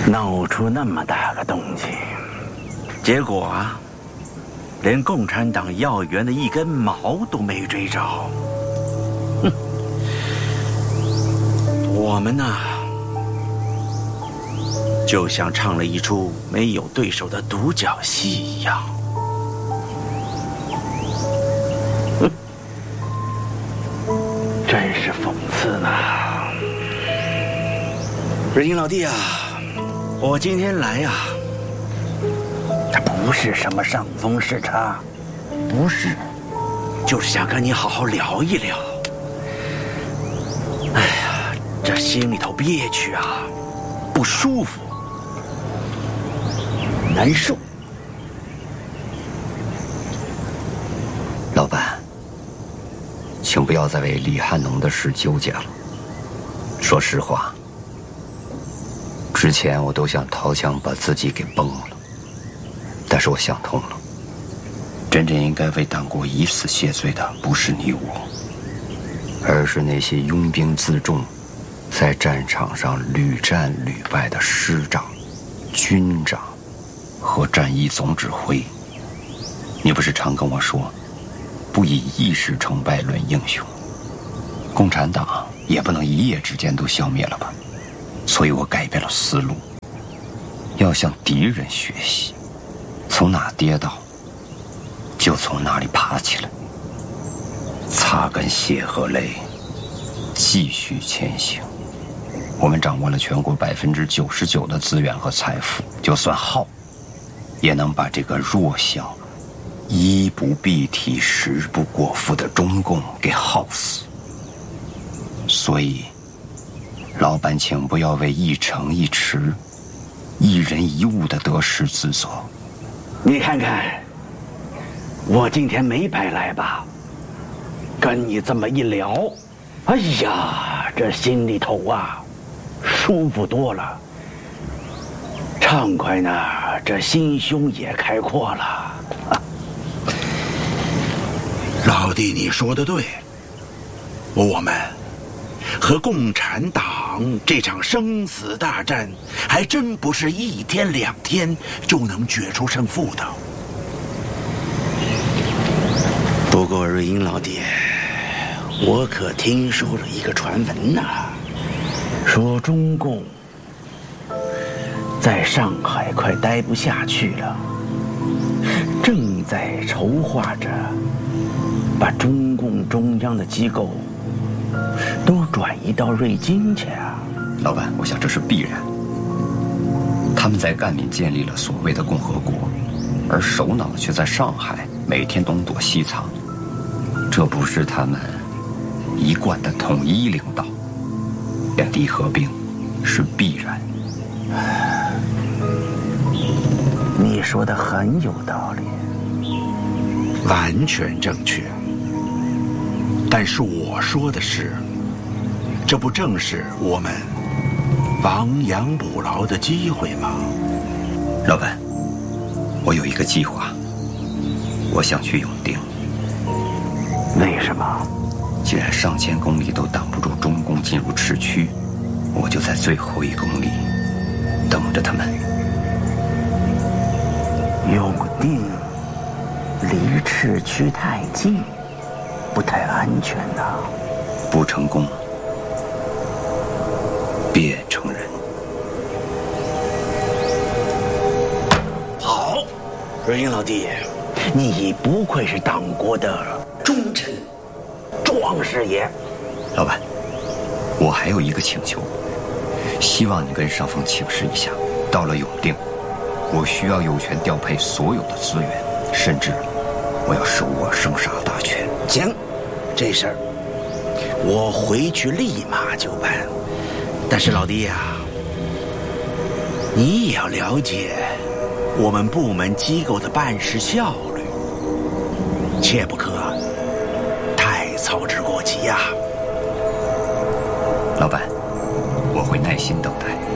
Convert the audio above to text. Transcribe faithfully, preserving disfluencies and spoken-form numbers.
闹出那么大个动静，结果啊，连共产党要员的一根毛都没追着。哼，我们呢，就像唱了一出没有对手的独角戏一样。哼，真是讽刺呢。瑞英老弟啊，我今天来呀、啊，这不是什么上风视差，不是，就是想跟你好好聊一聊。哎呀，这心里头憋屈啊，不舒服，难受。 老板，请不要再为李汉农的事纠结了。说实话，之前我都想掏枪把自己给崩了，但是我想通了，真正应该为党国以死谢罪的不是你我，而是那些拥兵自重，在战场上屡战屡败的师长、军长和战役总指挥。你不是常跟我说，不以一时成败论英雄，共产党也不能一夜之间都消灭了吧？所以我改变了思路，要向敌人学习，从哪跌倒就从哪里爬起来，擦干血和泪，继续前行。我们掌握了全国百分之九十九的资源和财富，就算耗，也能把这个弱小、衣不蔽体、食不果腹的中共给耗死。所以老板，请不要为一城一池、一人一物的得失自责。 你看看，我今天没白来吧？跟你这么一聊，哎呀，这心里头啊，舒服多了，畅快呢，这心胸也开阔了。啊、老弟，你说的对，我们和共产党这场生死大战，还真不是一天两天就能决出胜负的。不过瑞英老弟，我可听说了一个传闻呐、啊，说中共在上海快待不下去了，正在筹划着把中共中央的机构都转移到瑞金去啊！ 老板，我想这是必然。他们在赣闽建立了所谓的共和国，而首脑却在上海，每天东躲西藏。这不是他们一贯的统一领导，两地合并是必然。 你说的很有道理，完全正确。但是我说的是，这不正是我们亡羊补牢的机会吗？ 老板，我有一个计划，我想去永定。 为什么？ 既然上千公里都挡不住中共进入赤区，我就在最后一公里等着他们。 永定离赤区太近，不太安全呐。 不成功便成仁。 好，瑞英老弟，你不愧是党国的忠臣壮士爷。 老板，我还有一个请求，希望你跟上峰请示一下。到了永定，我需要有权调配所有的资源，甚至我要手握生杀大权。 行，这事儿我回去立马就办。但是老弟呀、啊，你也要了解我们部门机构的办事效率，切不可太操之过急呀、啊。 老板，我会耐心等待。